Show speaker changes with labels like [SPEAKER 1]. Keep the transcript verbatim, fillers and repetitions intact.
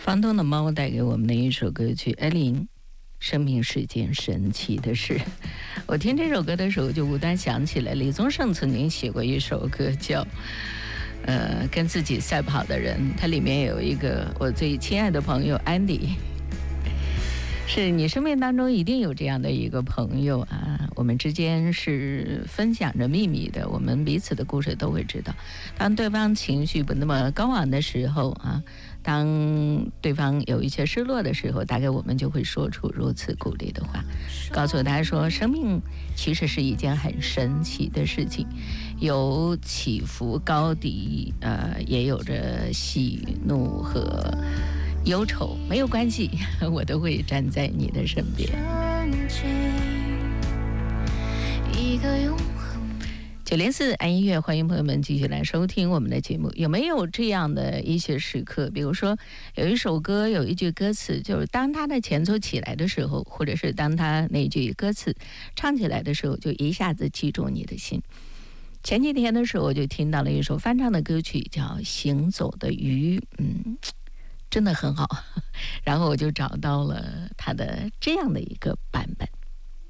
[SPEAKER 1] 房东的猫带给我们的一首歌曲《艾琳》，生命是件神奇的事。我听这首歌的时候，就无端想起来李宗盛曾经写过一首歌叫呃，跟自己赛跑的人，它里面有一个我最亲爱的朋友安迪。是你生命当中一定有这样的一个朋友啊，我们之间是分享着秘密的，我们彼此的故事都会知道。当对方情绪不那么高昂的时候啊，当对方有一些失落的时候，大概我们就会说出如此鼓励的话，告诉他说生命其实是一件很神奇的事情，有起伏高低，呃，也有着喜怒和忧愁，没有关系，我都会站在你的身边。九零四爱音乐，欢迎朋友们继续来收听我们的节目。有没有这样的一些时刻，比如说有一首歌有一句歌词，就是当它的前奏起来的时候，或者是当它那句歌词唱起来的时候，就一下子击中你的心。前几天的时候我就听到了一首翻唱的歌曲叫《行走的鱼》，嗯，真的很好，然后我就找到了他的这样的一个版本。